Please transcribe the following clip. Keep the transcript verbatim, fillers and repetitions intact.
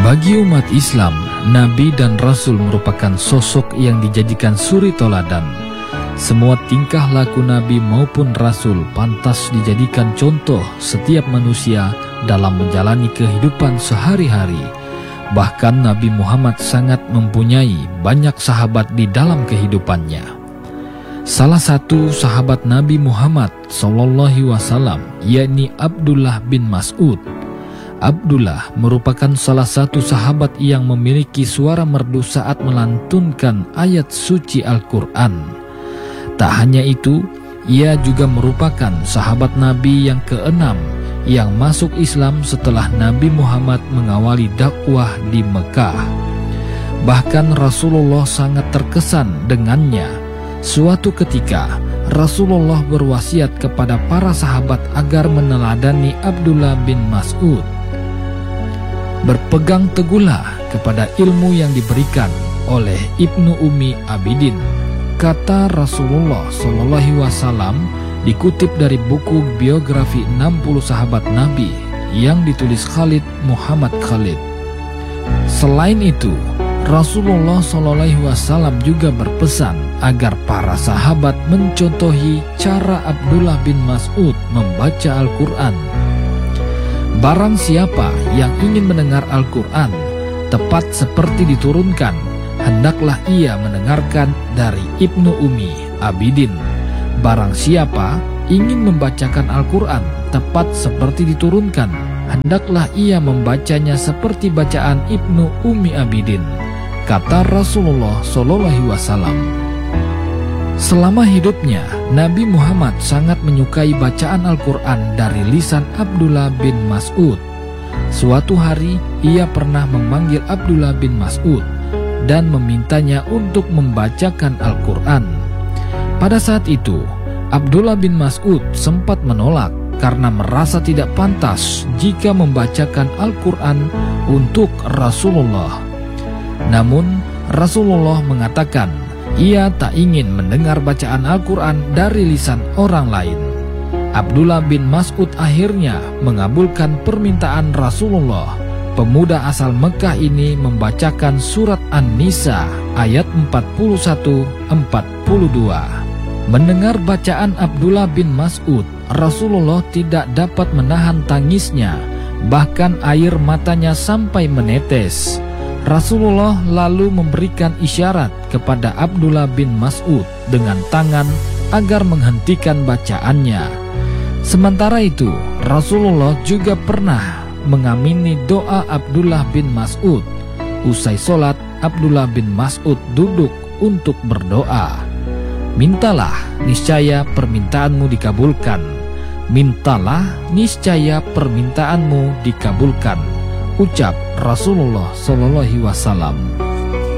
Bagi umat Islam, Nabi dan Rasul merupakan sosok yang dijadikan suri toladan. Semua tingkah laku Nabi maupun Rasul pantas dijadikan contoh setiap manusia dalam menjalani kehidupan sehari-hari. Bahkan Nabi Muhammad sangat mempunyai banyak sahabat di dalam kehidupannya. Salah satu sahabat Nabi Muhammad shallallahu alaihi wasallam yakni Abdullah bin Mas'ud. Abdullah merupakan salah satu sahabat yang memiliki suara merdu saat melantunkan ayat suci Al-Quran. Tak hanya itu, ia juga merupakan sahabat Nabi yang keenam yang masuk Islam setelah Nabi Muhammad mengawali dakwah di Mekah. Bahkan Rasulullah sangat terkesan dengannya. Suatu ketika, Rasulullah berwasiat kepada para sahabat agar meneladani Abdullah bin Mas'ud. Berpegang teguhlah kepada ilmu yang diberikan oleh Ibnu Ummi Abidin, kata Rasulullah shallallahu alaihi wasallam, dikutip dari buku biografi enam puluh sahabat Nabi yang ditulis Khalid Muhammad Khalid. Selain itu, Rasulullah shallallahu alaihi wasallam juga berpesan agar para sahabat mencontohi cara Abdullah bin Mas'ud membaca Al-Quran. Barang siapa yang ingin mendengar Al-Quran tepat seperti diturunkan, hendaklah ia mendengarkan dari Ibnu Ummi Abidin. Barang siapa ingin membacakan Al-Quran tepat seperti diturunkan, hendaklah ia membacanya seperti bacaan Ibnu Ummi Abidin, kata Rasulullah shallallahu alaihi wasallam. Selama hidupnya, Nabi Muhammad sangat menyukai bacaan Al-Quran dari lisan Abdullah bin Mas'ud. Suatu hari, ia pernah memanggil Abdullah bin Mas'ud dan memintanya untuk membacakan Al-Quran. Pada saat itu, Abdullah bin Mas'ud sempat menolak karena merasa tidak pantas jika membacakan Al-Quran untuk Rasulullah. Namun, Rasulullah mengatakan ia tak ingin mendengar bacaan Al-Quran dari lisan orang lain. Abdullah bin Mas'ud akhirnya mengabulkan permintaan Rasulullah. Pemuda asal Mekah ini membacakan surat An-Nisa ayat empat puluh satu empat puluh dua. Mendengar bacaan Abdullah bin Mas'ud, Rasulullah tidak dapat menahan tangisnya, bahkan air matanya sampai menetes. Rasulullah lalu memberikan isyarat kepada Abdullah bin Mas'ud dengan tangan agar menghentikan bacaannya. Sementara itu, Rasulullah juga pernah mengamini doa Abdullah bin Mas'ud. Usai sholat, Abdullah bin Mas'ud duduk untuk berdoa. Mintalah, niscaya permintaanmu dikabulkan. Mintalah, niscaya permintaanmu dikabulkan, ucap Rasulullah shallallahu alaihi wasallam.